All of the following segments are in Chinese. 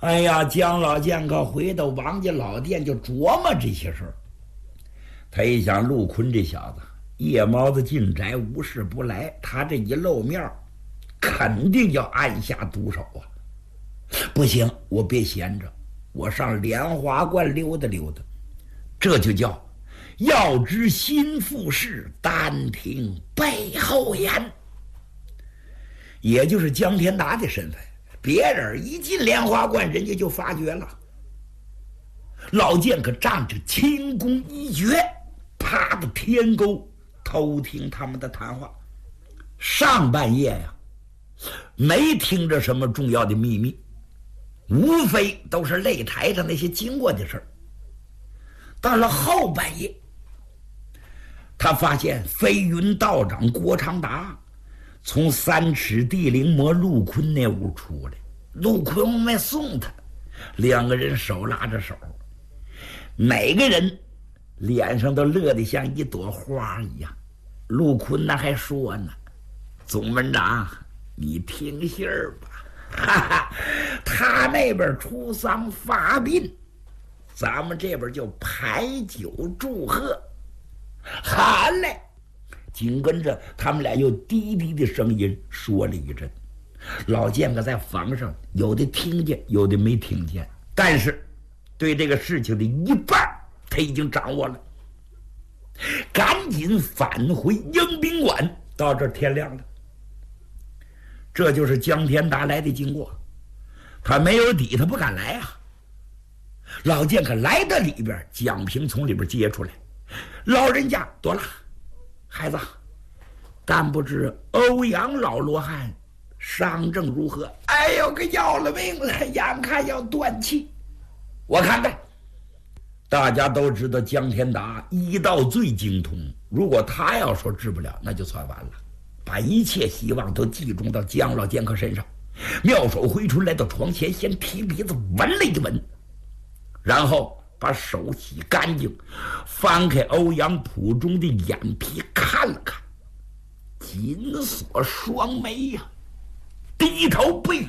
哎呀，姜老剑客回到王家老店就琢磨这些事儿。他一想，陆坤这小子夜猫子进宅，无事不来，他这一露面肯定要暗下毒手啊！不行，我别闲着，我上莲华观溜达溜达。这就叫要知心腹事，单听背后言。也就是姜天达的身份，别人一进莲华观，人家就发觉了。老剑可仗着轻功一绝，爬到天沟偷听他们的谈话。上半夜呀，没听着什么重要的秘密，无非都是擂台上那些经过的事儿。到了后半夜，他发现飞云道长郭长达从3尺地灵魔陆坤那屋出来，陆坤往外送他，两个人手拉着手，每个人脸上都乐得像一朵花一样。陆坤那还说呢：“总门长，你听信儿吧，哈哈，他那边出丧发殡，咱们这边就排酒祝贺。”好嘞！紧跟着他们俩用低低的声音说了一阵。老剑客在房上有的听见，有的没听见，但是对这个事情的一半他已经掌握了。赶紧返回迎宾馆，到这儿天亮了。这就是姜天达来的经过，他没有底，他不敢来啊。老剑客来到里边，蒋平从里边接出来：“老人家多了，孩子，但不知欧阳老罗汉伤症如何？”“哎呦，可要了命了，眼看要断气。”“我看看。”大家都知道姜天达医道最精通，如果他要说治不了，那就算完了，把一切希望都集中到姜老剑客身上。妙手回春，来到床前，先提鼻子闻了一闻，然后把手洗干净，翻开欧阳普中的眼皮看了看，紧锁双眉呀，低头不语。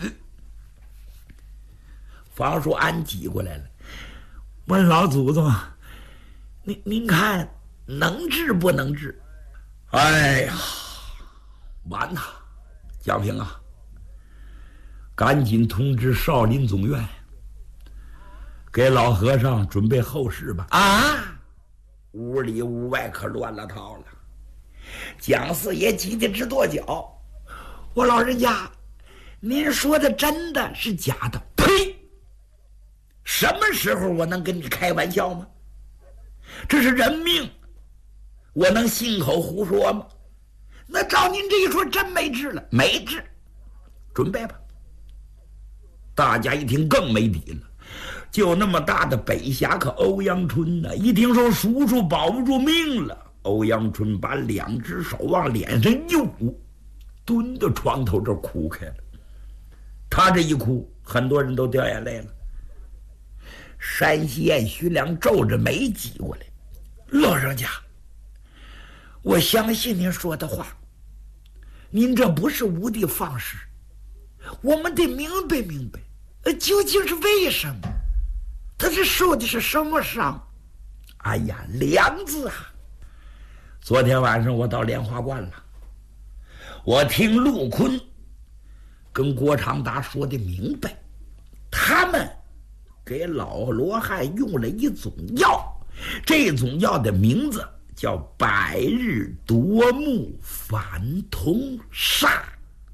房叔安挤过来了，问老祖宗：“您看能治不能治？”“哎呀，完了！蒋平啊，赶紧通知少林总院，给老和尚准备后事吧。”“啊！”屋里屋外可乱了套了。蒋四爷急得直跺脚：“我老人家，您说的真的是假的？”“呸！什么时候我能跟你开玩笑吗？这是人命，我能信口胡说吗？那照您这一说，真没治了。”“没治，准备吧。”大家一听更没底了，就那么大的北侠客欧阳春呢，一听说叔叔保不住命了，欧阳春把2只手往脸上一捂，蹲到床头这儿哭开了。他这一哭，很多人都掉眼泪了。山西燕徐良皱着眉挤过来：“老人家，我相信您说的话，您这不是无的放矢，我们得明白明白，究竟是为什么？他是受的是什么伤？”“哎呀，梁子啊！昨天晚上我到莲花观了，我听陆坤跟郭长达说的明白，他们给老罗汉用了一种药，这种药的名字叫百日夺目反瞳煞，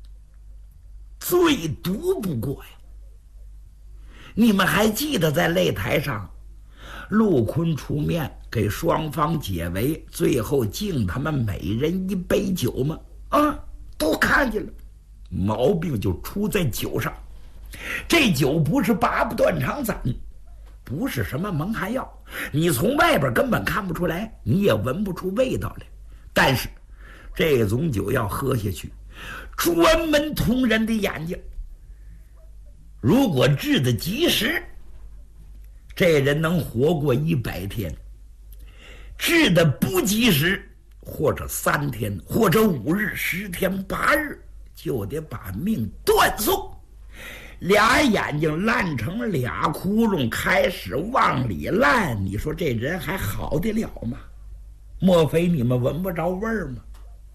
最毒不过呀。你们还记得在擂台上陆坤出面给双方解围，最后敬他们每人一杯酒吗？啊，都看见了。毛病就出在酒上，这酒不是拔不断肠散，不是什么蒙汗药，你从外边根本看不出来，你也闻不出味道来。但是这种酒要喝下去，专门捅人的眼睛。如果治得及时，这人能活过100天；治得不及时，或者3天，或者5日、10天、8日，就得把命断送。 俩眼睛烂成俩窟窿，开始往里烂。你说这人还好得了吗？莫非你们闻不着味儿吗？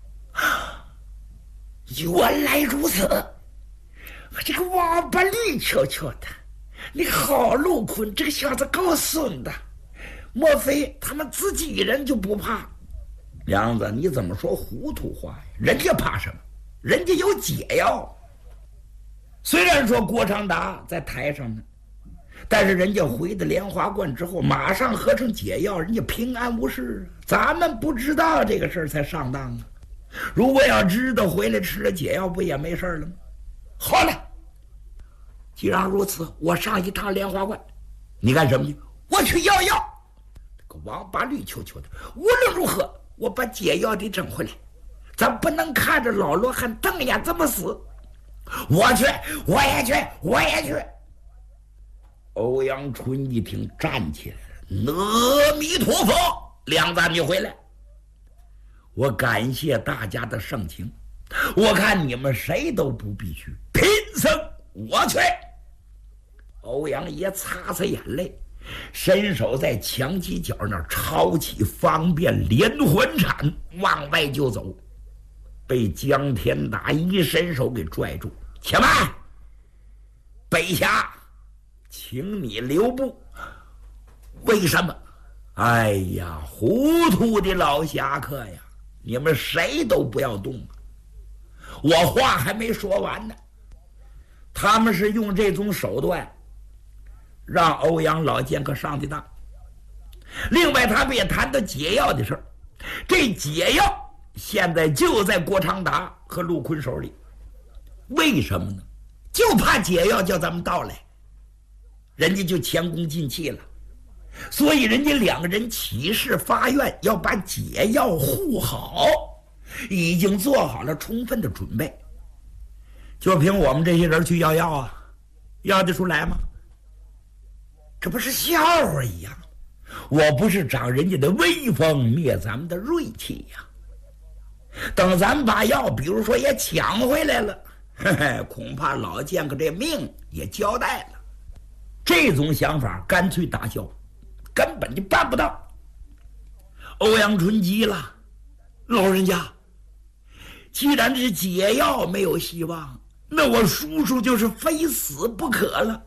原来如此，这个王八绿球球的，你好陆坤，这个小子够损的。莫非他们自己人就不怕？梁子，你怎么说糊涂话呀？人家怕什么？人家有解药。虽然说郭长达在台上呢，但是人家回的莲花观之后，马上合成解药，人家平安无事。咱们不知道这个事儿才上当啊！如果要知道，回来吃了解药，不也没事了吗？好了，既然如此，我上一趟莲花观。你干什么去？我去要药。这个王八绿球球的，无论如何，我把解药得整回来。咱不能看着老罗汉瞪眼这么死。我去，我也去，我也去。欧阳春一听，站起来了。阿弥陀佛，梁子，你回来。我感谢大家的盛情，我看你们谁都不必去，贫僧我去。欧阳爷擦擦眼泪，伸手在墙犄角那儿抄起方便连环铲往外就走，被江天达一伸手给拽住。且慢，北侠，请你留步。为什么？哎呀，糊涂的老侠客呀，你们谁都不要动啊！我话还没说完呢。他们是用这种手段让欧阳老剑客上的当。另外他们也谈到解药的事儿，这解药现在就在郭长达和陆坤手里。为什么呢？就怕解药叫咱们到来，人家就前功尽弃了。所以人家两个人起誓发愿要把解药护好，已经做好了充分的准备。就凭我们这些人去要药啊，要得出来吗？这不是笑话一样。我不是长人家的威风，灭咱们的锐气呀。等咱们把药比如说也抢回来了，恐怕老剑客这命也交代了。这种想法干脆打消，根本就办不到。欧阳春急了，老人家，既然这解药没有希望，那我叔叔就是非死不可了。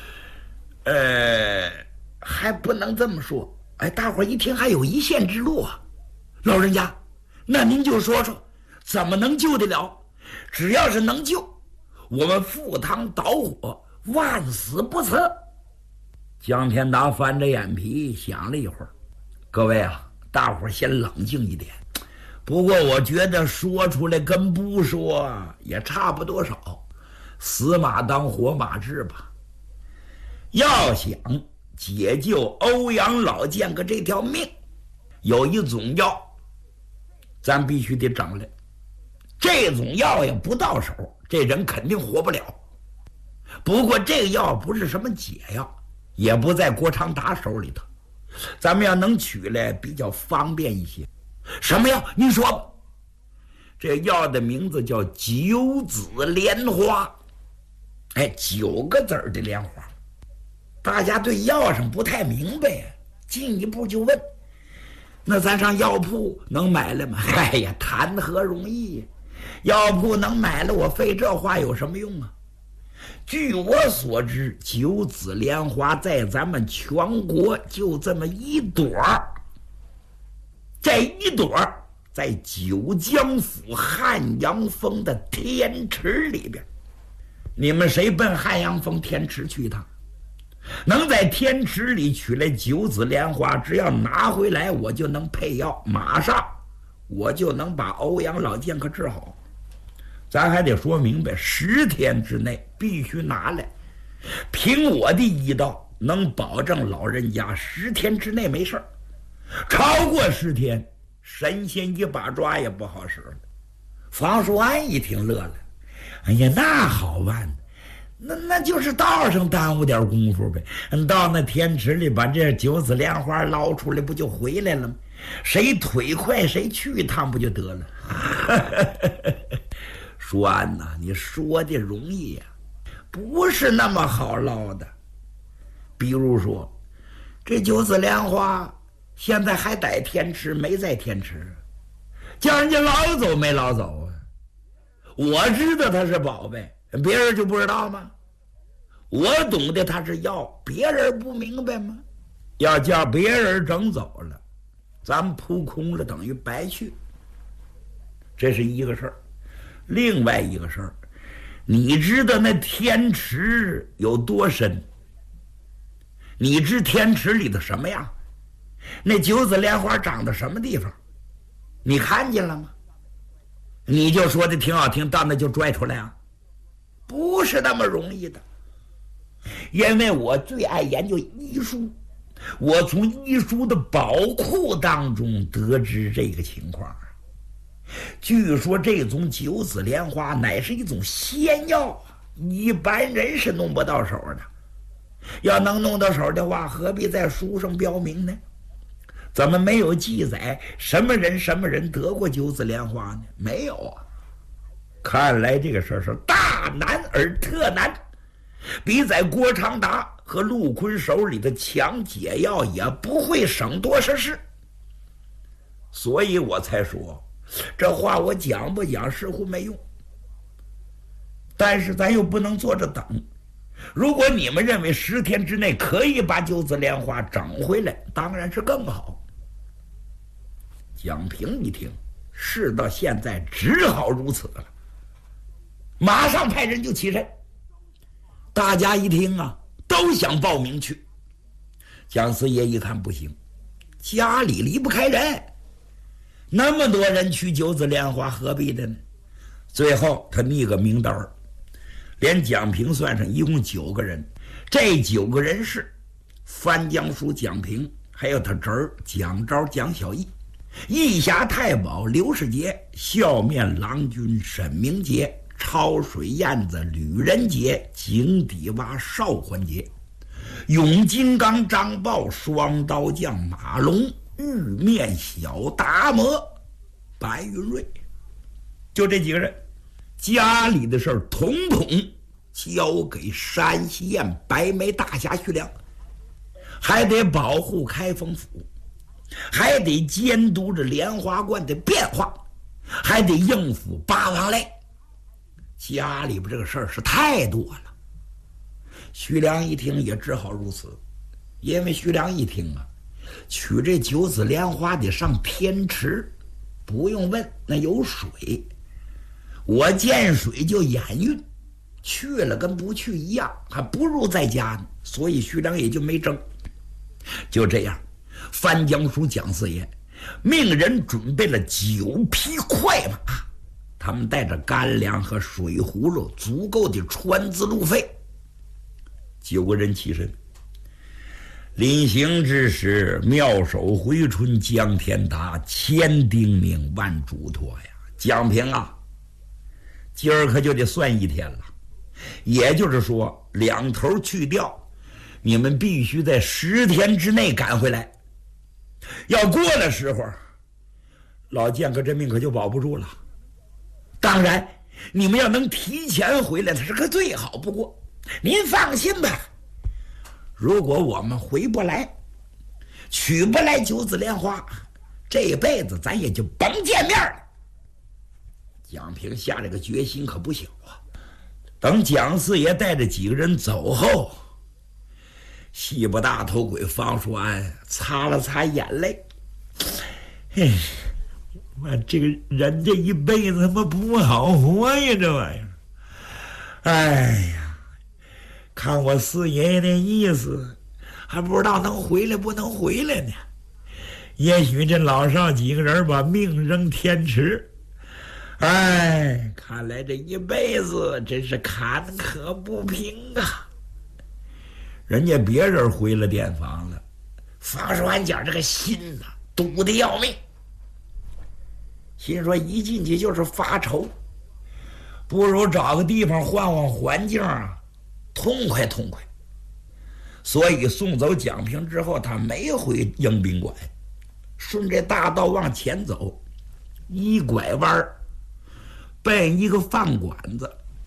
还不能这么说。哎，大伙一听还有一线之路啊。老人家，那您就说说怎么能救得了？只要是能救，我们赴汤蹈火，万死不辞。江天达翻着眼皮想了一会儿，各位啊，大伙先冷静一点。不过我觉得说出来跟不说也差不多少，死马当活马治吧。要想解救欧阳老剑客这条命，有一种药咱必须得整来。这种药也不到手，这人肯定活不了。不过这个药不是什么解药，也不在郭长达手里头，咱们要能取来比较方便一些。什么药？您说吧。这药的名字叫九子莲花。哎，9个字儿的莲花。大家对药上不太明白，进一步就问，那咱上药铺能买来吗？哎呀，谈何容易呀！药铺能买了，我费这话有什么用啊？据我所知，九子莲花在咱们全国就这么一朵，这一朵在九江府汉阳峰的天池里边。你们谁奔汉阳峰天池去一趟？能在天池里取来九子莲花，只要拿回来，我就能配药，马上我就能把欧阳老剑客治好。咱还得说明白，10天之内必须拿来。凭我的医道，能保证老人家10天之内没事儿。超过10天，神仙一把抓也不好使了。房叔安一听乐了，哎呀，那好办，那就是道上耽误点功夫呗。到那天池里把这九子莲花捞出来，不就回来了吗？谁腿快谁去一趟不就得了？叔安呐，你说的容易呀， 不是那么好捞的。比如说，这九子莲花现在还在天池，没在天池，叫人家捞走没捞走啊？我知道它是宝贝，别人就不知道吗？我懂得它是药，别人不明白吗？要叫别人整走了，咱们扑空了，等于白去。这是一个事儿。另外一个事儿，你知道那天池有多深？你知天池里的什么样？那九子莲花长到什么地方？你看见了吗？你就说的挺好听，到那就拽出来啊？不是那么容易的。因为我最爱研究医书，我从医书的宝库当中得知这个情况。据说这种九子莲花乃是一种仙药，一般人是弄不到手的。要能弄到手的话，何必在书上标明呢？怎么没有记载什么人得过九子莲花呢？没有啊。看来这个事儿是大难而特难，比在郭长达和陆坤手里的抢解药也不会省多少事。所以我才说这话我讲不讲似乎没用，但是咱又不能坐着等。如果你们认为10天之内可以把九子莲花整回来，当然是更好。蒋平一听，事到现在只好如此了，马上派人就起身。大家一听啊，都想报名去。蒋四爷一看不行，家里离不开人，那么多人去九子莲花，何必的呢？最后他拟个名单，连蒋平算上，一共9个人。这9个人是范江叔蒋平，还有他侄儿蒋昭蒋小义，义侠太保刘世杰，笑面郎君沈明杰，超水燕子吕仁杰，井底蛙邵焕杰，永金刚张豹，双刀将马龙，玉面小达摩白云瑞。就这几个人，家里的事儿统统交给山西县白眉大侠徐良，还得保护开封府，还得监督着莲花观的变化，还得应付八王类。家里边这个事儿是太多了。徐良一听也只好如此，因为徐良一听啊，取这九子莲花得上天池，不用问，那有水，我见水就眼晕，去了跟不去一样，还不如在家呢。所以徐良也就没争。就这样，范江叔蒋四爷命人准备了9匹快马，他们带着干粮和水葫芦，足够的船资路费。9个人起身，临行之时，妙手回春江天达，千叮咛万嘱托呀。蒋平啊，今儿可就得算1天了，也就是说2头去掉，你们必须在10天之内赶回来。要过了时候，老剑哥这命可就保不住了。当然你们要能提前回来，那是个最好不过。您放心吧，如果我们回不来，取不来九子莲花，这辈子咱也就甭见面了。蒋平下了个决心可不小啊。等蒋四爷带着几个人走后，西部大头鬼方叔安擦了擦眼泪，嘿，我这个人这一辈子他妈不好活呀，这玩意儿。哎呀，看我四爷爷那意思，还不知道能回来不能回来呢。也许这老少几个人把命扔天池，哎，看来这一辈子真是坎坷不平啊。人家别人回了店房了，方叔安家这个心呐，堵得要命。心说一进去就是发愁，不如找个地方换换环境啊，痛快痛快。所以送走蒋平之后，他没回迎宾馆，顺着大道往前走，一拐弯奔一个饭馆子。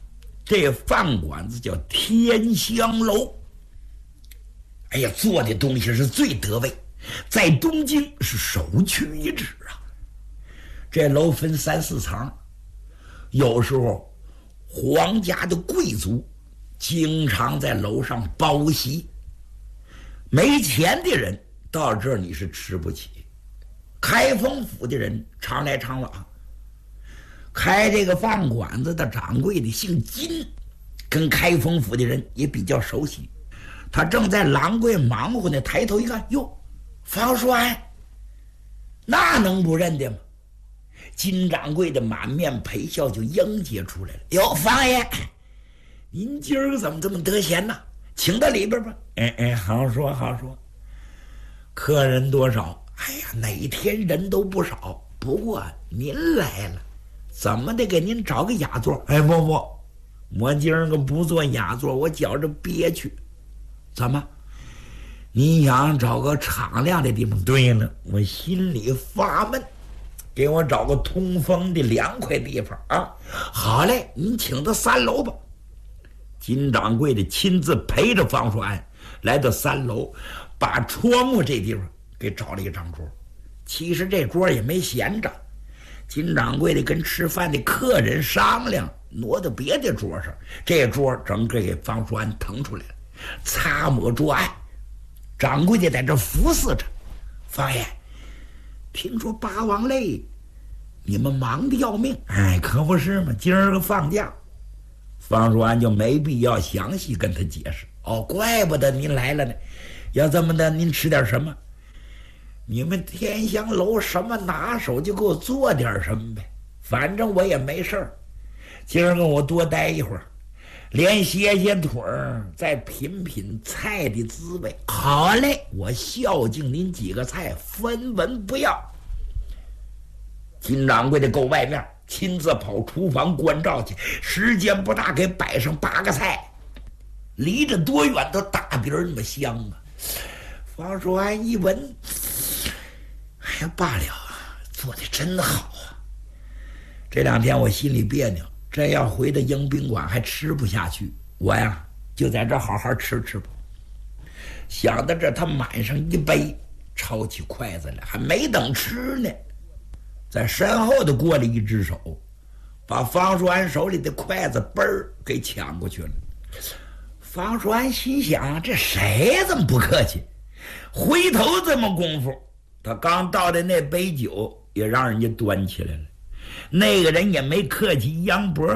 这饭馆子叫天香楼。哎呀，做的东西是最得味，在东京是首屈一指啊。这楼分3、4层，有时候皇家的贵族经常在楼上包席，没钱的人到这儿你是吃不起。开封府的人常来常往，开这个饭馆子的掌柜的姓金，跟开封府的人也比较熟悉。他正在廊柜忙活呢，抬头一看，哟，方叔安，那能不认得吗？金掌柜的满面陪笑就迎接出来了。哟，方爷，您今儿个怎么这么得闲呢？请到里边吧。好说好说。客人多少？哎呀，哪天人都不少。不过您来了，怎么得给您找个雅座？不，我今儿个不坐雅座，我觉着憋屈。怎么？你想找个敞亮的地方？对了，我心里发闷，给我找个通风的凉快地方啊！好嘞，您请到3楼吧。金掌柜的亲自陪着方叔安来到3楼，把窗户这地方给找了一张桌。其实这桌也没闲着，金掌柜的跟吃饭的客人商量，挪到别的桌上，这桌整个给方叔安腾出来了。擦抹桌案，掌柜的在这服侍着。方爷，听说八王累，你们忙得要命。可不是嘛，今儿个放假。方叔安就没必要详细跟他解释。怪不得您来了呢。要这么的，您吃点什么？你们天香楼什么拿手就给我做点什么呗，反正我也没事儿。今儿个我多待一会儿，连歇腿儿，再品品菜的滋味。好嘞，我孝敬您几个菜，分文不要。金掌柜的够外面，亲自跑厨房关照去，时间不大，给摆上8个菜，离着多远都大饼那么香啊！方叔安一闻，哎呀，罢了，做的真好啊！这2天我心里别扭。这要回到迎宾馆还吃不下去，我呀就在这好好吃吃吧。想到这，他满上一杯，抄起筷子来，还没等吃呢，在身后的过了一只手，把方叔安手里的筷子嘣儿给抢过去了。方叔安心想，这谁这么不客气？回头这么功夫，他刚倒的那杯酒也让人家端起来了。那个人也没客气，一扬脖，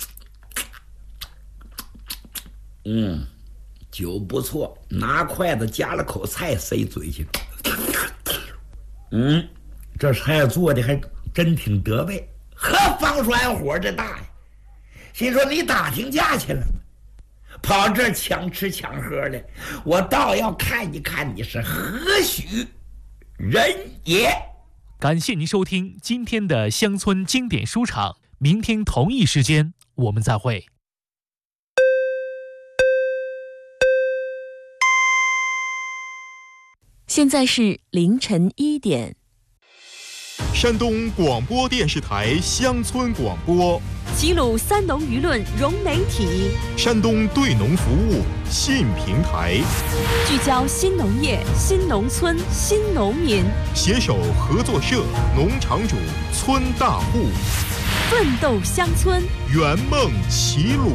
酒不错，拿筷子夹了口菜塞嘴去。这菜做的还真挺得味。方叔安火这大呀，心说你打听架去了吗？跑这儿抢吃抢喝的，我倒要看一看你是何许人也。 感谢您收听今天的乡村经典书场，明天同一时间我们再会。 现在是凌晨1点。 山东广播电视台乡村广播， 齐鲁3农舆论融媒体， 山东对农服务新平台， 聚焦新农业、新农村、新农民， 携手合作社、农场主、村大户， 奋斗乡村， 圆梦齐鲁。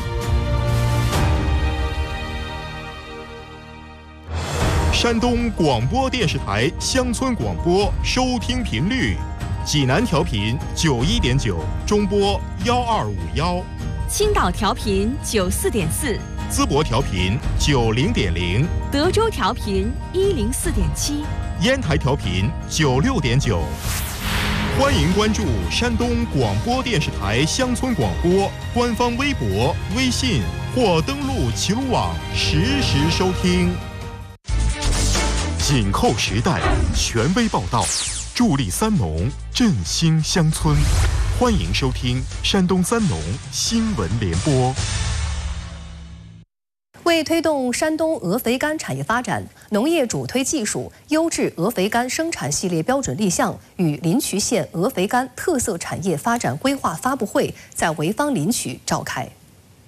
山东广播电视台乡村广播收听频率：济南调频91.9，中波1251； 青岛调频94.4， 淄博调频90.0， 德州调频104.7， 烟台调频96.9。欢迎关注山东广播电视台乡村广播官方微博、微信，或登录齐鲁网实时收听。紧扣时代，权威报道，助力3农，振兴乡村。欢迎收听山东3农新闻联播。 为推动山东鹅肥肝产业发展，农业主推技术优质鹅肥肝生产系列标准立项与临朐县鹅肥肝特色产业发展规划发布会在潍坊临朐召开。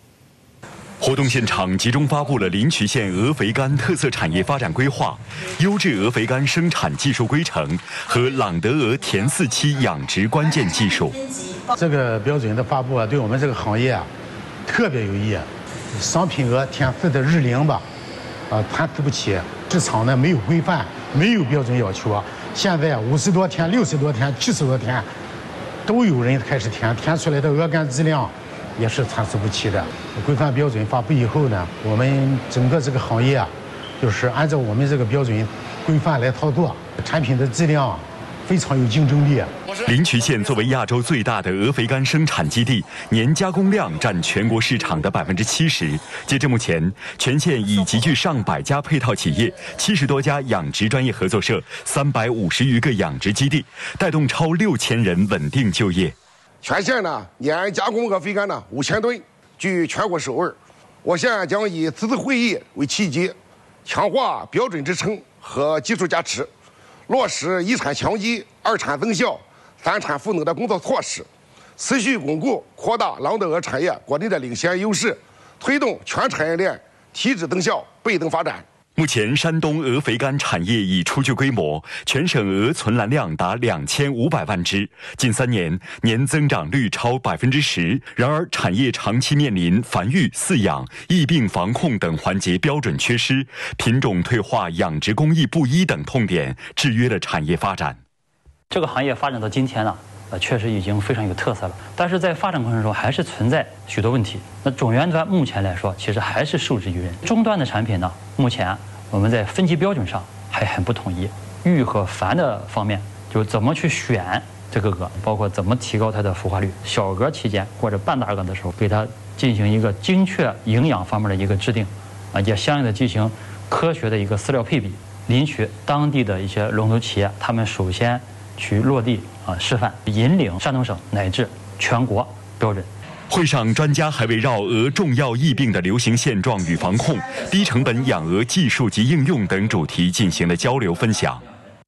活动现场集中发布了临朐县鹅肥干特色产业发展规划、优质鹅肥干生产技术规程和朗德鹅田4期养殖关键技术。 这个标准的发布啊，对我们这个行业啊特别有益。商品鹅田4的日龄吧，参差不齐，市场呢没有规范，没有标准要求。现在50多天、60多天、70多天，都有人开始填出来的鹅肝质量也是参差不齐的。规范标准发布以后呢，我们整个这个行业啊，就是按照我们这个标准规范来操作，产品的质量非常有竞争力。 临朐县作为亚洲最大的鹅肥干生产基地，年加工量占全国市场的70%。截至目前，全县已集聚上百家配套企业、70多家养殖专业合作社、350余个养殖基地，带动超6000人稳定就业。 全县呢年加工鹅肥干呢5000吨，居全国首位。我县将以此次会议为契机，强化标准支撑和技术加持，落实一产强基、二产增效、三产赋能的工作措施，持续巩固扩大朗德鹅产业国内的领先优势，推动全产业链提质增效、倍增发展。 目前，山东鹅肥干产业已初具规模，全省鹅存栏量达2500万只，近3年年增长率超10%。然而，产业长期面临繁育、饲养、疫病防控等环节标准缺失、品种退化、养殖工艺不一等痛点，制约了产业发展。 这个行业发展到今天呢，确实已经非常有特色了，但是在发展过程中还是存在许多问题。那种源端目前来说，其实还是受制于人。终端的产品呢，目前我们在分级标准上还很不统一。育和繁的方面，就怎么去选这个鹅，包括怎么提高它的孵化率。小鹅期间或者半大鹅的时候，给它进行一个精确营养方面的一个制定，也相应的进行科学的一个饲料配比。临朐当地的一些龙头企业，他们首先去落地示范，引领山东省乃至全国标准。 会上，专家还围绕鹅重要疫病的流行现状与防控、低成本养鹅技术及应用等主题进行了交流分享。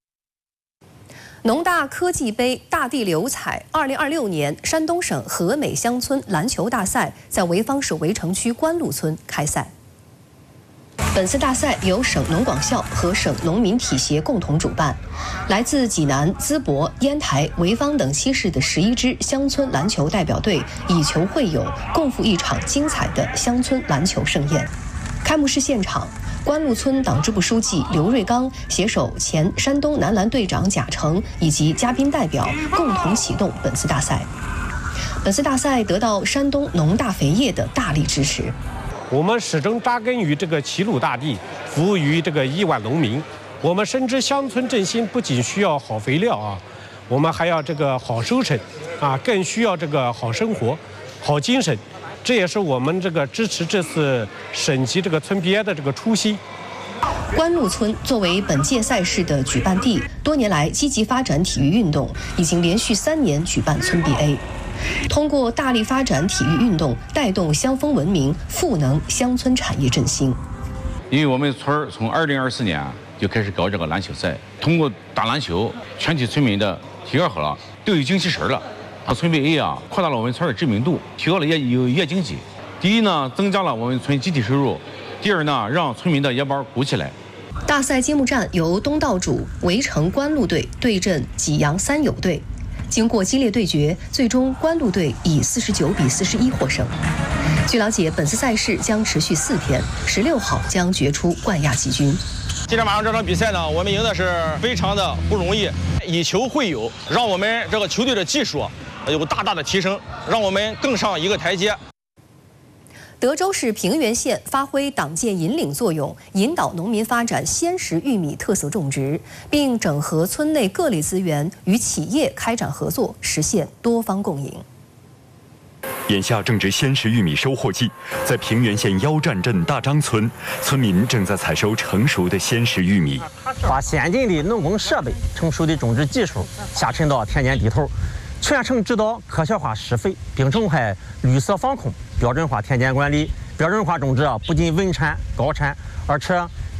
农大科技杯大地流彩2026年山东省和美乡村篮球大赛在潍坊市围城区关路村开赛。本次大赛由省农广校和省农民体协共同主办，来自济南、淄博、烟台、潍坊等7市的11支乡村篮球代表队以球会友，共赴一场精彩的乡村篮球盛宴。开幕式现场，关路村党支部书记刘瑞刚携手前山东男篮队长贾成以及嘉宾代表共同启动本次大赛。本次大赛得到山东农大肥业的大力支持。 我们始终扎根于这个齐鲁大地，服务于这个亿万农民。我们深知乡村振兴不仅需要好肥料啊，我们还要这个好收成啊，更需要这个好生活、好精神。这也是我们这个支持这次省级这个村 BA 的这个初心。 关路村作为本届赛事的举办地，多年来积极发展体育运动，已经连续3年举办村 BA。通过大力发展体育运动，带动乡风文明，赋能乡村产业振兴。 因为我们村从2024年就开始搞这个篮球赛，通过打篮球，全体村民的体格好了，都有精气神了。村 BA 啊，扩大了我们村的知名度，提高了业经济。第一呢，增加了我们村集体收入；第二呢，让村民的腰包鼓起来。 大赛揭幕战由东道主围城关路队对阵济阳三友队。经过激烈对决，最终关路队以49比41获胜。据了解，本次赛事将持续4天，16号将决出冠亚季军。 今天晚上这场比赛呢，我们赢的是非常的不容易，以球会友，让我们这个球队的技术有大大的提升，让我们更上一个台阶。 德州市平原县发挥党建引领作用，引导农民发展鲜食玉米特色种植，并整合村内各类资源与企业开展合作，实现多方共赢。 眼下正值鲜食玉米收获季，在平原县腰站镇大张村，村民正在采收成熟的鲜食玉米， 把先进的农耕设备、成熟的种植技术下沉到田间地头，全程指导科学化施肥，并重视绿色防控、标准化田间管理。标准化种植不仅稳产高产，而且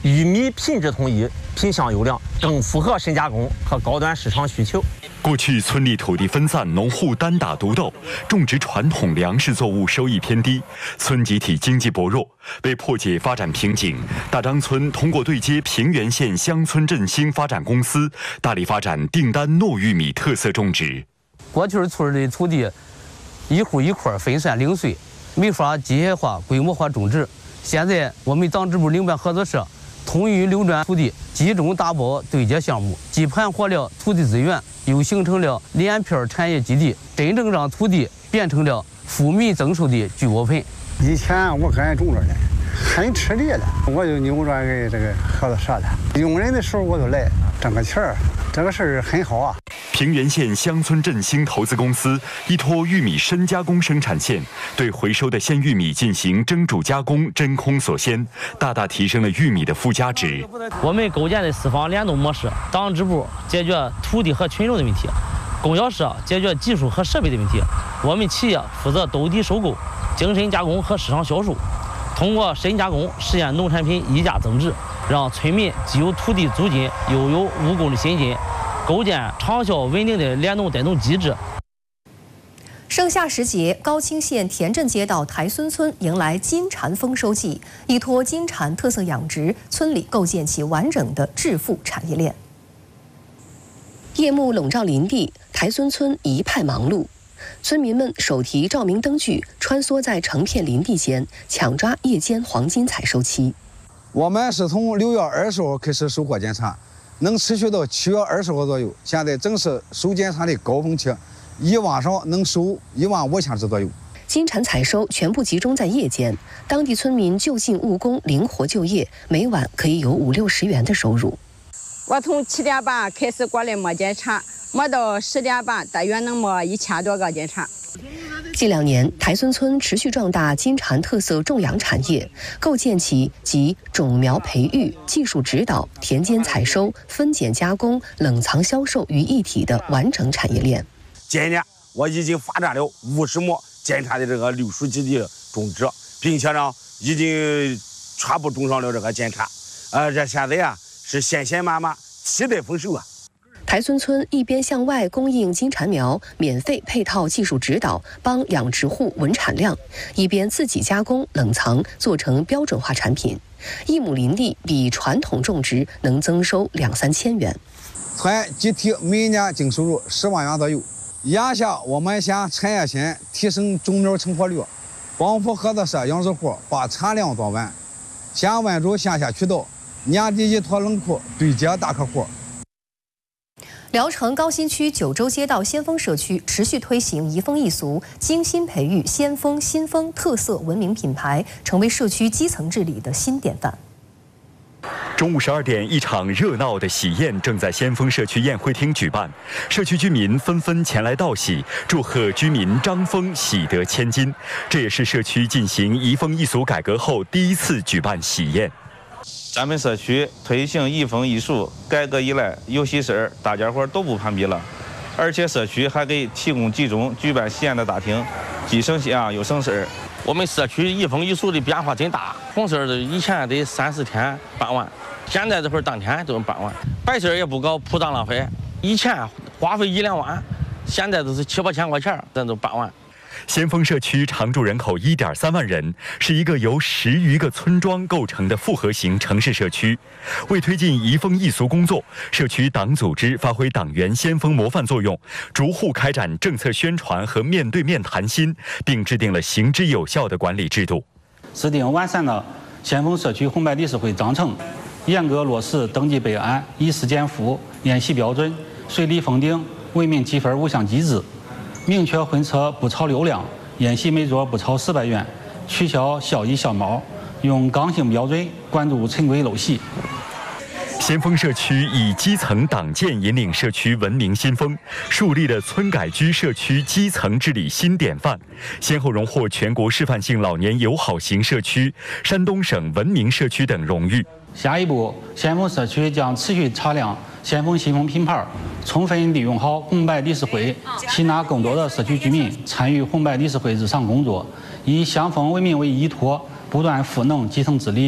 玉米品质统一，品相优良，更符合深加工和高端市场需求。 过去村里土地分散，农户单打独斗，种植传统粮食作物收益偏低，村集体经济薄弱。为破解发展瓶颈，大张村通过对接平原县乡村振兴发展公司，大力发展订单糯玉米特色种植。 过去村的土地一户一块分散零碎，没法机械化、规模化种植。现在我们党支部领办合作社通运流转土地集中打包对接项目，既盘活了土地资源，又形成了连片产业基地，真正让土地变成了富民增收的聚窝盆。 以前我跟人种着呢，很吃力的，我就扭转给这个合作社了。用人的时候我就来挣个钱儿，这个事儿很好啊。 平原县乡村振兴投资公司依托玉米深加工生产线，对回收的鲜玉米进行蒸煮加工、真空锁鲜，大大提升了玉米的附加值。 我们构建的四方联动模式，党支部解决土地和群众的问题，供销社解决技术和设备的问题，我们企业负责兜底收购、精深加工和市场销售。通过深加工实现农产品溢价增值，让村民既有土地租金，又有务工的薪金，构建长效稳定的联动带动机制。 盛夏时节，高清县田镇街道台孙村迎来金蝉丰收季，依托金蝉特色养殖，村里构建起完整的致富产业链。夜幕笼罩林地，台孙村一派忙碌。村民们手提照明灯具，穿梭在成片林地间，抢抓夜间黄金采收期。 我们是从6月20号开始收获检查，能持续到7月20号左右。现在正是收检查的高峰期，一晚上能收15000只左右。 金蝉采收全部集中在夜间，当地村民就近务工，灵活就业，每晚可以有50-60元的收入。 我从7点半开始过来摸检查，摸到10点半，大约能摸1000多个检查。 近2年，台孙村持续壮大金蝉特色种养产业，构建起集种苗培育、技术指导、田间采收、分拣加工、冷藏销售于一体的完整产业链。 今年我已经发展了50亩检查的这个柳树基地种植，并且呢已经全部种上了这个检查。这现在啊是鲜鲜满满，期待丰收啊！ 台孙村一边向外供应金蝉苗，免费配套技术指导，帮养殖户稳产量，一边自己加工冷藏，做成标准化产品。1亩林地比传统种植能增收2-3千元。 村集体每年净收入10万元左右。眼下我们县产业线提升种苗成活率，帮扶合作社养殖户把产量做完，先稳住线下渠道，年底依托冷库对接大客户。 聊城高新区九州街道先锋社区持续推行移风易俗，精心培育先锋、新丰特色文明品牌，成为社区基层治理的新典范。 中午12点，一场热闹的喜宴正在先锋社区宴会厅举办，社区居民纷纷前来道喜，祝贺居民张峰喜得千金。这也是社区进行移风易俗改革后第一次举办喜宴。 咱们社区推行移风易俗改革以来，有喜事儿大家伙都不攀比了，而且社区还给提供集中举办喜宴的大厅，既省心啊又省事儿。 我们社区移风易俗的变化真大，红事儿以前得3-4天办完，现在这会儿当天都能办完。白事儿也不搞铺张浪费，以前花费1-2万，现在都是7-8千块钱，咱都办完。 先锋社区常住人口1.3万人，是一个由10余个村庄构成的复合型城市社区。为推进移风易俗工作，社区党组织发挥党员先锋模范作用，逐户开展政策宣传和面对面谈心，并制定了行之有效的管理制度。 制定完善了先锋社区红白理事会章程，严格落实登记备案、以示减负、宴席标准、随礼封顶、文明积分5项机制。明确婚车不超6辆，宴席每桌不超400元，取消孝义孝猫，用刚性标准管住陈规陋习。 先锋社区以基层党建引领社区文明新风，树立了村改居社区基层治理新典范，先后荣获全国示范性老年友好型社区、山东省文明社区等荣誉。 下一步，先锋社区将持续擦亮先锋新风品牌，充分利用好红白理事会，吸纳更多的社区居民参与红白理事会日常工作，以乡风文明为依托，不断赋能基层治理，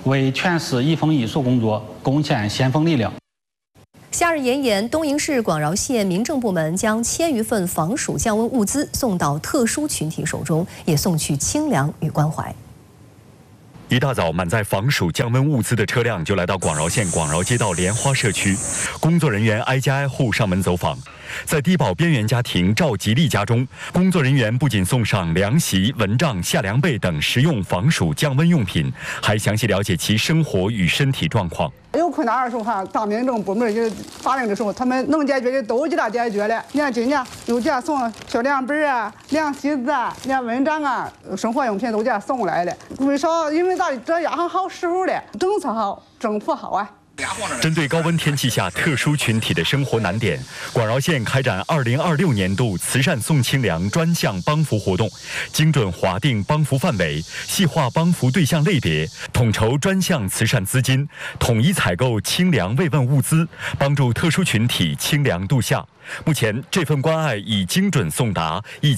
为全市移风易俗工作贡献先锋力量。 夏日炎炎，东营市广饶县民政部门将1000余份防暑降温物资送到特殊群体手中，也送去清凉与关怀。 一大早，满载防暑降温物资的车辆就来到广饶县广饶街道莲花社区，工作人员挨家挨户上门走访。在低保边缘家庭赵吉利家中，工作人员不仅送上凉席、蚊帐、夏凉被等实用防暑降温用品，还详细了解其生活与身体状况。 有困难的时候哈，当民政部门就发令的时候，他们能解决的都给他解决了。你看今年又给他送小凉被啊、凉席子啊、连蚊帐啊，生活用品都给他送来了。为啥？因为这压上好时候了，政策好，政府好啊。 针对高温天气下特殊群体的生活难点，广饶县开展2026年度慈善送清凉专项帮扶活动，精准划定帮扶范围，细化帮扶对象类别，统筹专项慈善资金，统一采购清凉慰问物资，帮助特殊群体清凉度夏。目前，这份关爱已精准送达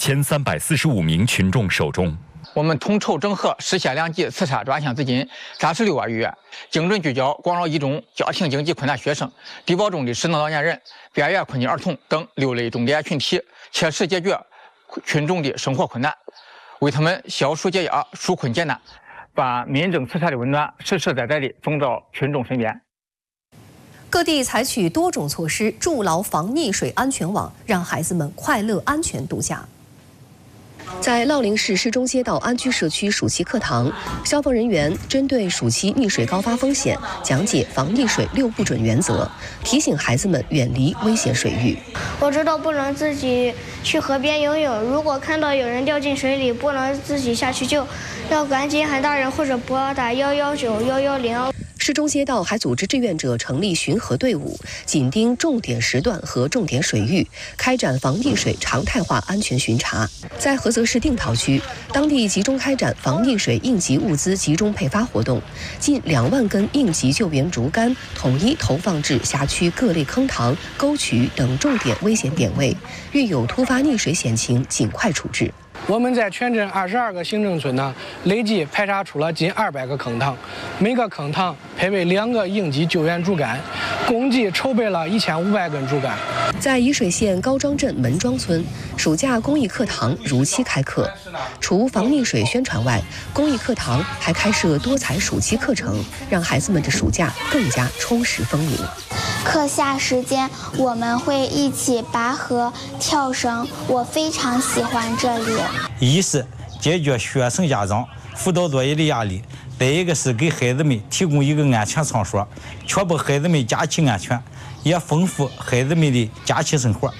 1345名群众手中。 我们统筹整合实现2级慈善专项资金36万余元，精准聚焦广饶一中家庭经济困难学生、低保中的失能老年人、边缘困境儿童等6类重点群体，切实解决群众的生活困难，为他们消暑解压、纾困解难，把民政慈善的温暖实实在在地送到群众身边。 各地采取多种措施，筑牢防溺水安全网，让孩子们快乐安全度假。在乐陵市市中街道安居社区暑期课堂，消防人员针对暑期溺水高发风险，讲解防溺水6不准原则，提醒孩子们远离危险水域。 我知道不能自己去河边游泳，如果看到有人掉进水里，不能自己下去救，要赶紧喊大人或者拨打119、110。 市中街道还组织志愿者成立巡河队伍，紧盯重点时段和重点水域，开展防溺水常态化安全巡查。在菏泽市定陶区，当地集中开展防溺水应急物资集中配发活动，近2万根应急救援竹竿统一投放至辖区各类坑塘、沟渠等重点危险点位，遇有突发溺水险情尽快处置。 我们在全镇22个行政村呢，累计排查出了近200个坑塘，每个坑塘配备2个应急救援竹竿，共计筹备了1500根竹竿。 在沂水县高庄镇门庄村，暑假公益课堂如期开课。除防溺水宣传外，公益课堂还开设多彩暑期课程，让孩子们的暑假更加充实丰盈。 课下时间，我们会一起拔河、跳绳，我非常喜欢这里。 一是解决学生家长辅导作业的压力，再一个是给孩子们提供一个安全场所，确保孩子们假期安全，也丰富孩子们的假期生活。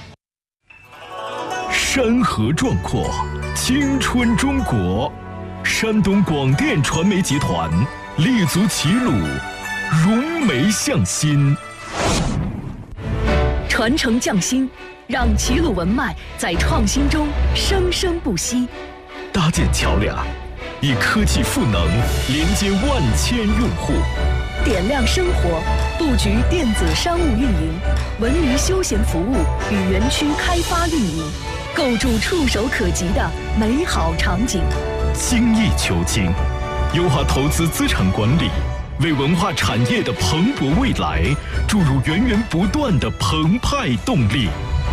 山河壮阔，青春中国，山东广电传媒集团立足齐鲁，融媒向心， 传承匠心，让齐鲁文脉在创新中生生不息。 搭建桥梁，以科技赋能连接万千用户， 点亮生活，布局电子商务运营、文娱休闲服务与园区开发运营，构筑触手可及的美好场景。 精益求精，优化投资资产管理，为文化产业的蓬勃未来注入源源不断的澎湃动力。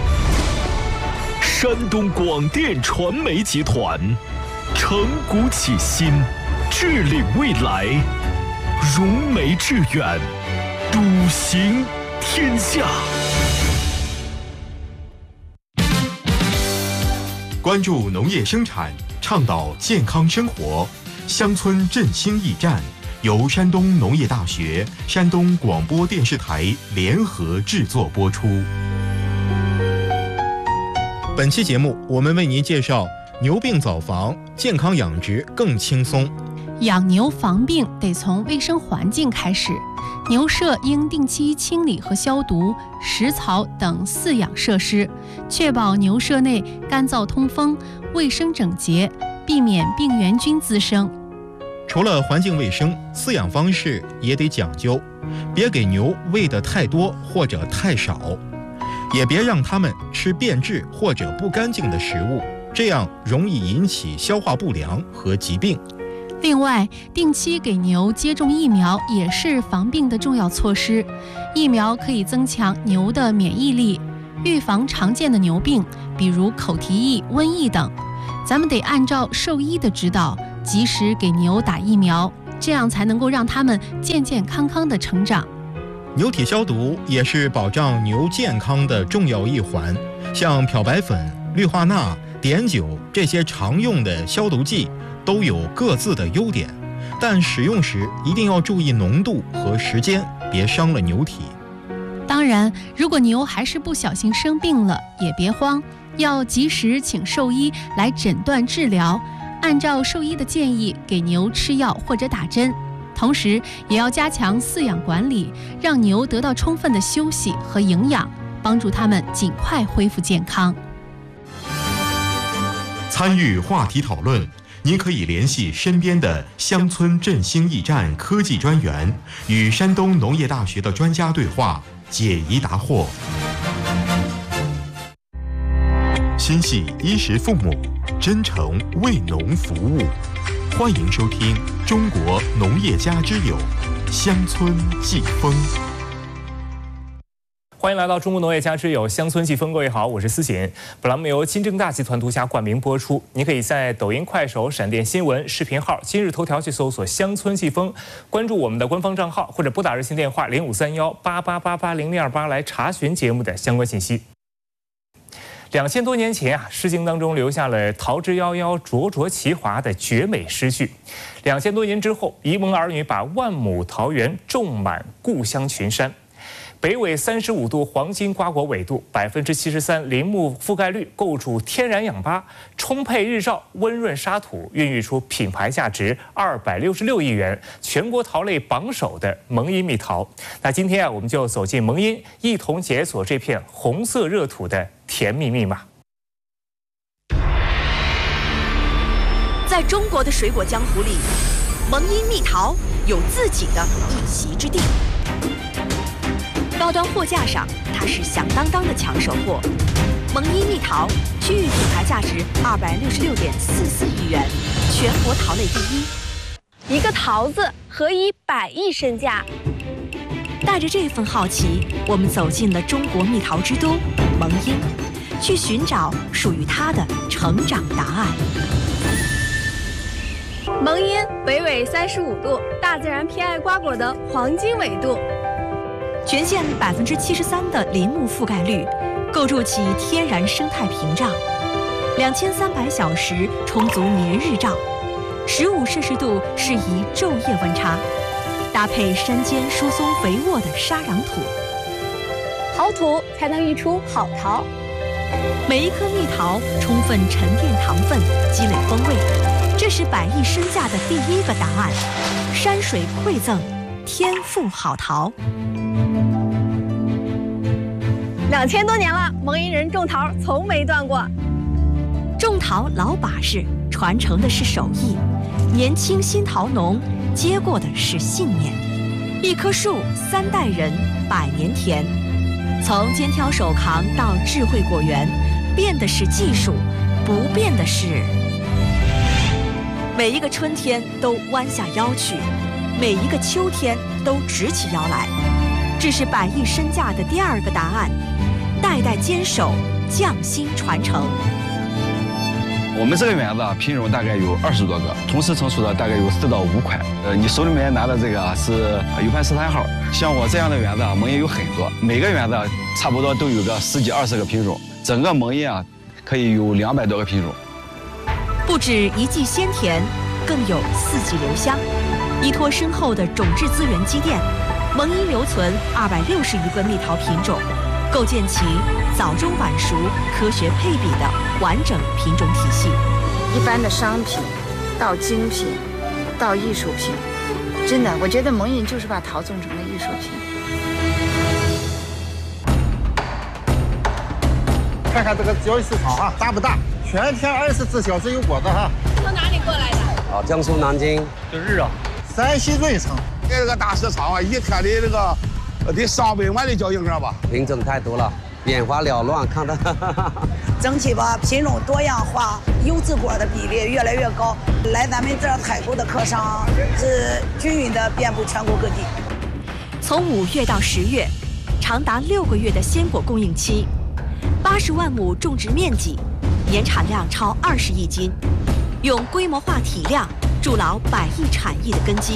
山东广电传媒集团承股启新，致力未来，融媒致远，笃行天下。 关注农业生产，倡导健康生活，乡村振兴驿站由山东农业大学、山东广播电视台联合制作播出。 本期节目，我们为您介绍牛病早防，健康养殖更轻松。 养牛防病得从卫生环境开始，牛舍应定期清理和消毒，食槽等饲养设施，确保牛舍内干燥通风、卫生整洁，避免病原菌滋生。 除了环境卫生，饲养方式也得讲究，别给牛喂得太多或者太少，也别让它们吃变质或者不干净的食物，这样容易引起消化不良和疾病。 另外，定期给牛接种疫苗也是防病的重要措施。疫苗可以增强牛的免疫力，预防常见的牛病，比如口蹄疫、瘟疫等。咱们得按照兽医的指导，及时给牛打疫苗，这样才能够让它们健健康康的成长。 牛体消毒也是保障牛健康的重要一环，像漂白粉、氯化钠、碘酒这些常用的消毒剂都有各自的优点，但使用时一定要注意浓度和时间，别伤了牛体。 当然，如果牛还是不小心生病了，也别慌，要及时请兽医来诊断治疗，按照兽医的建议给牛吃药或者打针。同时也要加强饲养管理，让牛得到充分的休息和营养，帮助它们尽快恢复健康。 参与话题讨论，您可以联系身边的乡村振兴驿站科技专员，与山东农业大学的专家对话，解疑答惑。心系衣食父母，真诚为农服务。欢迎收听《中国农业家之友》乡村季风。 欢迎来到中国农业家之友乡村季风，各位好，我是思锦。本栏目由金正大集团独家冠名播出。您可以在抖音、快手、闪电新闻视频号、今日头条去搜索“乡村季风”，关注我们的官方账号，或者拨打热线电话053188880028来查询节目的相关信息。2000多年前诗经当中留下了“桃之夭夭，灼灼其华”的绝美诗句。2000多年之后，遗蒙儿女把万亩桃园种满故乡群山。北纬35度黄金瓜果纬度，73%林木覆盖率，构筑天然氧吧，充沛日照，温润沙土，孕育出品牌价值266亿元、全国桃类榜首的蒙阴蜜桃。那今天我们就走进蒙阴，一同解锁这片红色热土的甜蜜密码。 在中国的水果江湖里，蒙阴蜜桃有自己的一席之地。高端货架上，它是响当当的抢手货。蒙阴蜜桃区域品牌价值266.44亿元，全国桃类第一。 一个桃子何以100亿身价？ 带着这份好奇，我们走进了中国蜜桃之都蒙阴，去寻找属于它的成长答案。 蒙阴北纬35度，大自然偏爱瓜果的黄金纬度。 全县73%的林木覆盖率，构筑起天然生态屏障；2300小时充足年日照，15摄氏度适宜昼夜温差，搭配山间疏松肥沃的沙壤土， 好土才能育出好桃。 每一颗蜜桃充分沉淀糖分，积累风味，这是100亿身价的第一个答案。山水馈赠，天赋好桃。 2000多年了，蒙阴人种桃从没断过。 种桃老把式，传承的是手艺；年轻新桃农接过的是信念。一棵树3代人，100年田。从肩挑手扛到智慧果园，变的是技术，不变的是每一个春天都弯下腰去，每一个秋天都直起腰来。这是100亿身价的第二个答案，代代坚守，匠心传承。 我们这个园子品种大概有20多个，同时成熟的大概有4到5款。你手里面拿的这个是U盘13号。像我这样的园子，蒙阴有很多，每个园子差不多都有个10几20个品种，整个蒙阴可以有200多个品种。 不止一季鲜甜，更有4季留香。依托深厚的种质资源积淀，蒙阴留存260余个蜜桃品种，构建起早中晚熟、科学配比的完整品种体系。 一般的商品到精品到艺术品，真的，我觉得蒙阴就是把桃种成了艺术品。 看看这个交易市场大不大？全天24小时有果子哈。 从哪里过来的？ 江苏南京。 就是啊。 山西芮城。 这个大市场一天的这个得上百万的交易额吧。 品种太多了， 眼花缭乱，看的。 整体吧，品种多样化，优质果的比例越来越高。来咱们这儿采购的客商是均匀的遍布全国各地。 从5月到10月，长达6个月的鲜果供应期，80万亩种植面积，年产量超20亿斤，用规模化体量筑牢100亿产业的根基。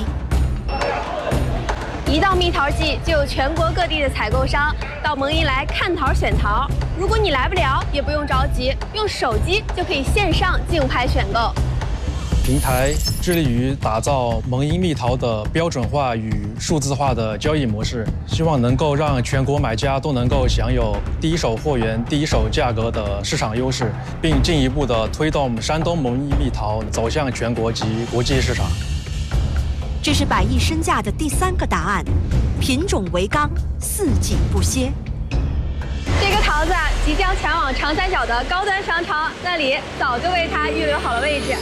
一到蜜桃季，就有全国各地的采购商到蒙阴来看桃选桃。如果你来不了，也不用着急，用手机就可以线上竞拍选购。 平台致力于打造蒙阴蜜桃的标准化与数字化的交易模式，希望能够让全国买家都能够享有第一手货源、第一手价格的市场优势，并进一步的推动山东蒙阴蜜桃走向全国及国际市场。 这是100亿身价的第3个答案，品种为纲，4季不歇。 这个桃子即将前往长三角的高端商超，那里早就为它预留好了位置。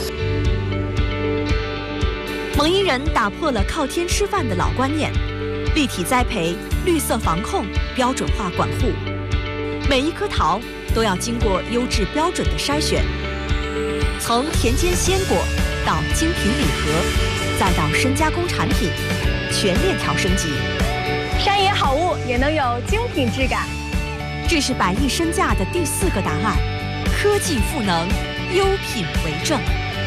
蒙阴人打破了靠天吃饭的老观念，立体栽培、绿色防控、标准化管护，每一颗桃都要经过优质标准的筛选，从田间鲜果到精品礼盒，再到深加工产品，全链条升级。 山野好物也能有精品质感。 这是100亿身价的第4个答案，科技赋能，优品为正。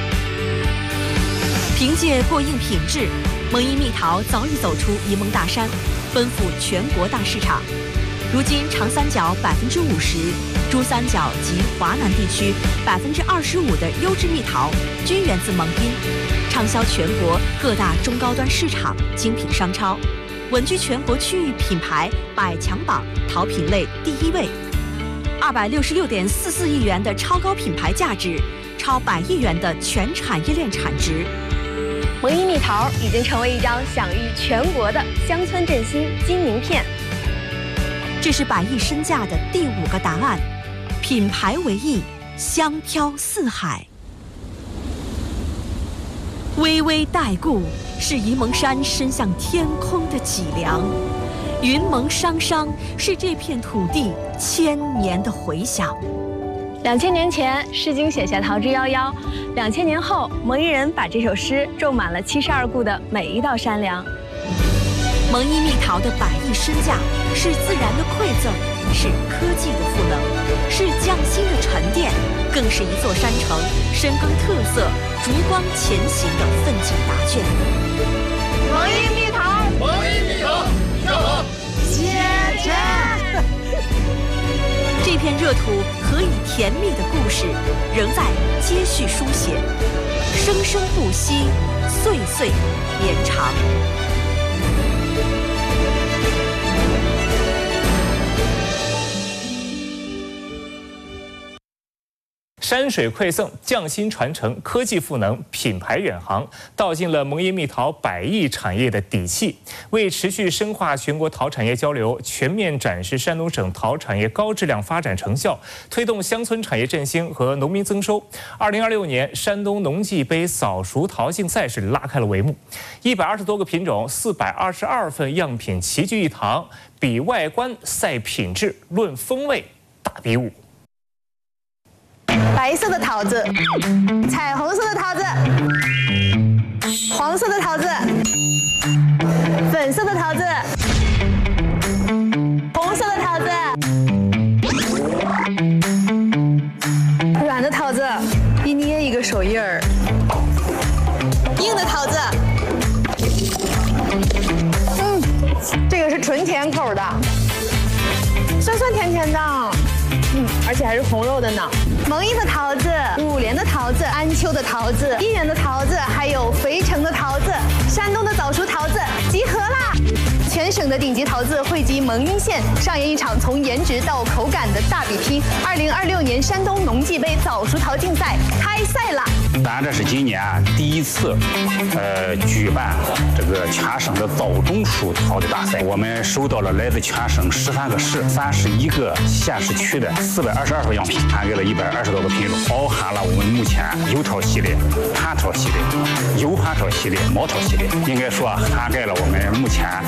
凭借过硬品质，蒙阴蜜桃早已走出沂蒙大山，奔赴全国大市场。如今长三角50%，珠三角及华南地区25%的优质蜜桃均源自蒙阴，畅销全国各大中高端市场、精品商超，稳居全国区域品牌100强榜桃品类第1位。266.44亿元的超高品牌价值，超100亿元的全产业链产值。 蒙阴蜜桃已经成为一张享誉全国的乡村振兴金名片。 这是100亿身价的第5个答案，品牌为翼，香飘四海。巍巍代固是沂蒙山伸向天空的脊梁，云蒙商商是这片土地1000年的回响。 2000年前，《诗经》写下桃之夭夭；2000年后，蒙阴人把这首诗种满了72顾的每一道山梁。 蒙阴蜜桃的100亿身价，是自然的馈赠，是科技的赋能，是匠心的沉淀，更是一座山城深耕特色、逐光前行的奋进答卷。 蒙阴蜜桃， 蒙阴蜜桃，向好， 谢谢。 这片热土何以甜蜜的故事，仍在接续书写，生生不息，岁岁绵长。 山水馈赠、匠心传承、科技赋能、品牌远航，道尽了蒙阴蜜桃100亿产业的底气。为持续深化全国桃产业交流，全面展示山东省桃产业高质量发展成效，推动乡村产业振兴和农民增收，2026年山东农技杯早熟桃竞赛是拉开了帷幕。120多个品种，422份样品齐聚一堂，比外观赛品质，论风味大比武。 白色的桃子，彩虹色的桃子，黄色的桃子，粉色的桃子，红色的桃子，软的桃子一捏一个手印儿，硬的桃子，这个是纯甜口的，酸酸甜甜的，而且还是红肉的呢。蒙阴的桃子、五莲的桃子、安丘的桃子、婺源的桃子，还有肥城的桃子，山东的早熟桃子集合啦！全省的顶级桃子汇集蒙阴县，上演一场从颜值到口感的大比拼。2026年山东农技杯早熟桃竞赛开赛啦！ 咱这是今年第1次，举办这个全省的早中熟桃的大赛。我们收到了来自全省13个市、31个县市区的422份样品，涵盖了120多个品种，包含了我们目前油桃系列、蟠桃系列、油蟠桃系列、毛桃系列，应该说涵盖了我们目前这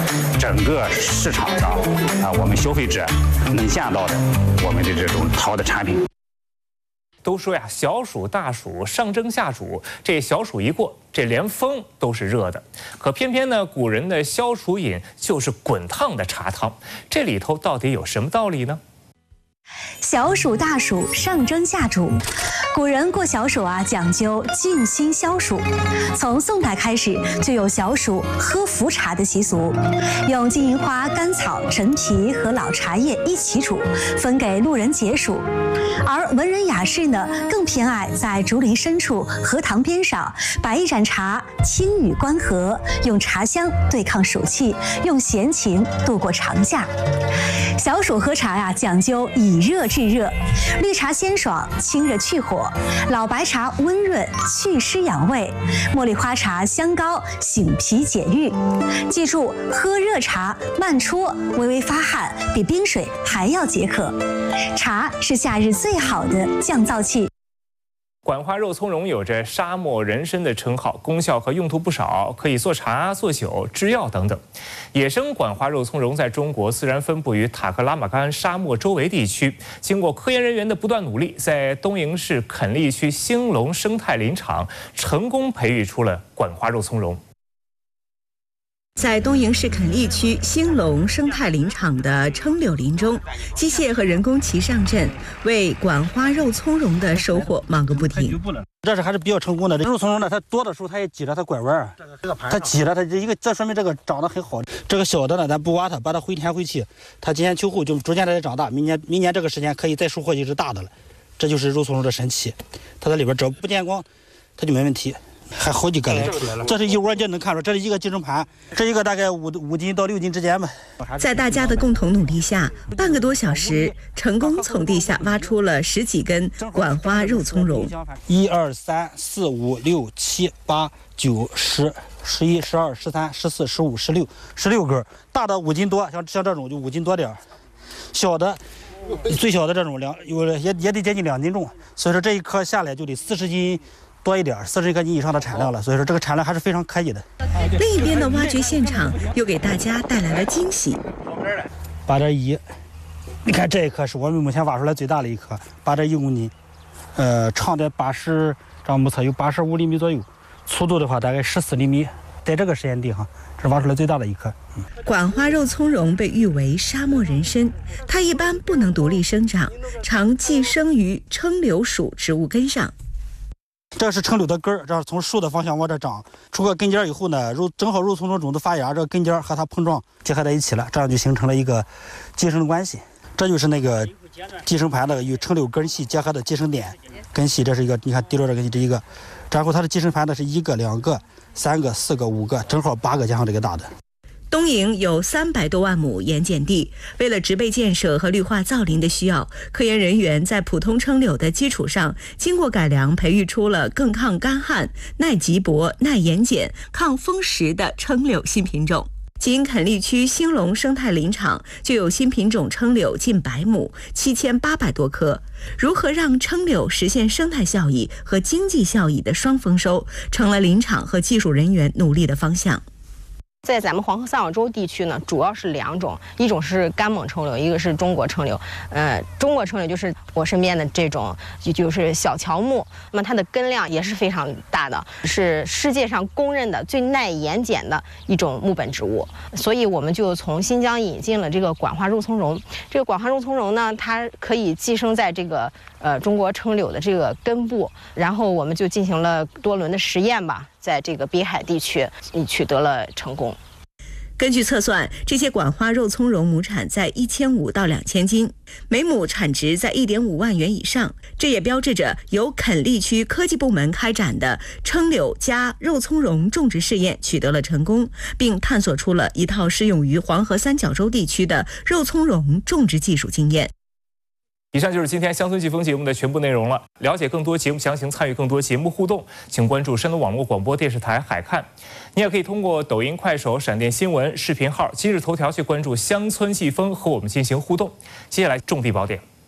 整个市场上我们消费者能见到的我们的这种桃的产品。 都说呀，小暑大暑上蒸下煮，这小暑一过，这连风都是热的。可偏偏呢，古人的消暑饮就是滚烫的茶汤，这里头到底有什么道理呢？ 小暑大暑上蒸下煮，古人过小暑讲究静心消暑。从宋代开始就有小暑喝茯茶的习俗，用金银花、甘草、陈皮和老茶叶一起煮，分给路人解暑。而文人雅士呢，更偏爱在竹林深处、荷塘边上摆一盏茶，轻语观河，用茶香对抗暑气，用闲情度过长假。小暑喝茶讲究以热制热，绿茶鲜爽，清热去火；老白茶温润，祛湿养胃；茉莉花茶香高，醒脾解郁。记住，喝热茶慢戳，微微发汗，比冰水还要解渴。茶是夏日最好的降燥剂。 管花肉苁蓉有着沙漠人参的称号，功效和用途不少，可以做茶、做酒、制药等等。野生管花肉苁蓉在中国自然分布于塔克拉玛干沙漠周围地区，经过科研人员的不断努力，在东营市垦利区兴隆生态林场成功培育出了管花肉苁蓉。 在东营市垦利区兴隆生态林场的柽柳林中，机械和人工齐上阵，为管花肉苁蓉的收获忙个不停。 这是还是比较成功的。肉苁蓉呢，它多的时候它也挤着它拐弯，它挤了它这说明这个长得很好。这个小的呢，咱不挖它，把它回填回去，它今年秋后就逐渐的长大，明年这个时间可以再收获一只大的了。这就是肉苁蓉的神奇，它在里边只要不见光，它就没问题。还好几个嘞，这是一窝就能看出，这是一个集成盘，这一个大概5斤到6斤之间吧。 在大家的共同努力下，半个多小时，成功从地下挖出了10几根管花肉苁蓉。 1、2、3、4、5、6、7、8、9、10、11、12、13、14、15、16根，大的5斤多，像这种就5斤多点，小的。最小的这种也得接近2斤重，所以说这一颗下来就得40斤多一点，40克斤以上的产量了，所以说这个产量还是非常可以的。 另一边的挖掘现场又给大家带来了惊喜。 8.1，你看这一颗是我们目前挖出来最大的一颗，8.1公斤，长的80，这样目测有85厘米左右，粗度的话大概14厘米，在这个实验地哈，这是挖出来最大的一颗。 管花肉苁蓉被誉为沙漠人参，它一般不能独立生长，常寄生于柽柳属植物根上。 这是柽柳的根儿，这是从树的方向往这长，出个根尖以后呢，正好肉苁蓉种子发芽，这个根尖和它碰撞结合在一起了，这样就形成了一个寄生的关系。这就是那个寄生盘的与柽柳根系结合的寄生点，根系这是一个，你看滴落这个这一个，然后它的寄生盘呢是1个、2个、3个、4个、5个，正好8个加上这个大的。 东营有300多万亩盐碱地，为了植被建设和绿化造林的需要，科研人员在普通柽柳的基础上，经过改良，培育出了更抗干旱、耐极薄、耐盐碱、抗风蚀的柽柳新品种。仅垦利区兴隆生态林场就有新品种柽柳近100亩，7800多棵。如何让柽柳实现生态效益和经济效益的双丰收，成了林场和技术人员努力的方向。 在咱们黄河三角洲地区呢，主要是2种，一种是干猛柽柳，一个是中国柽柳。中国柽柳就是我身边的这种，就是小乔木，那么它的根量也是非常大的，是世界上公认的最耐盐碱的一种木本植物。所以我们就从新疆引进了这个管花肉苁蓉。这个管花肉苁蓉呢，它可以寄生在这个中国柽柳的这个根部，然后我们就进行了多轮的实验吧。在这个滨海地区取得了成功。 根据测算，这些管花肉苁蓉亩产在1500到2000斤，每亩产值在1.5万元以上。这也标志着由垦利区科技部门开展的柽柳加肉苁蓉种植试验取得了成功，并探索出了一套适用于黄河三角洲地区的肉苁蓉种植技术经验。 以上就是今天乡村季风节目的全部内容了。了解更多节目详情，参与更多节目互动，请关注山东网络广播电视台海看。你也可以通过抖音、快手、闪电新闻视频号、今日头条去关注乡村季风，和我们进行互动。接下来重地宝典。